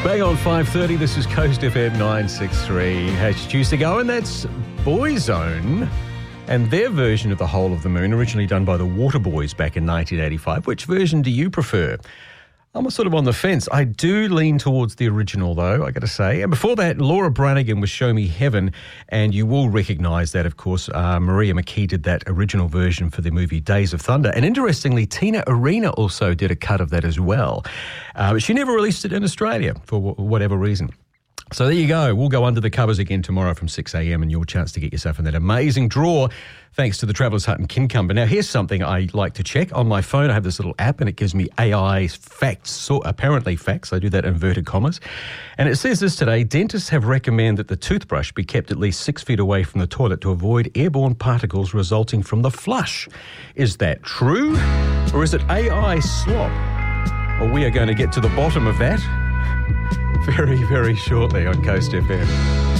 Bang on 5:30, this is Coast FM 963. How's Tuesday going? That's Boyzone and their version of The Whole of the Moon, originally done by the Waterboys back in 1985. Which version do you prefer? I'm sort of on the fence. I do lean towards the original, though, I got to say. And before that, Laura Branigan with Show Me Heaven, and you will recognise that, of course. Maria McKee did that original version for the movie Days of Thunder. And interestingly, Tina Arena also did a cut of that as well. But she never released it in Australia for whatever reason. So there you go. We'll go under the covers again tomorrow from 6 a.m. and your chance to get yourself in that amazing draw thanks to the Travellers Hut and Kincumber. Now, here's something I like to check. On my phone, I have this little app and it gives me AI facts, so apparently facts. I do that in inverted commas. And it says this today: dentists have recommended that the toothbrush be kept at least 6 feet away from the toilet to avoid airborne particles resulting from the flush. Is that true? Or is it AI slop? Well, we are going to get to the bottom of that very, very shortly on Coast FM.